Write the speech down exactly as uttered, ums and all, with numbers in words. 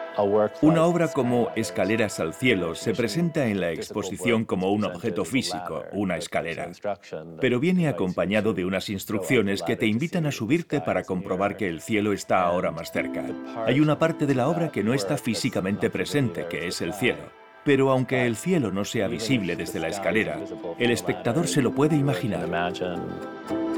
Una obra como Escaleras al cielo se presenta en la exposición como un objeto físico, una escalera, pero viene acompañado de unas instrucciones que te invitan a subirte para comprobar que el cielo está ahora más cerca. Hay una parte de la obra que no está físicamente presente, que es el cielo. Pero aunque el cielo no sea visible desde la escalera, el espectador se lo puede imaginar.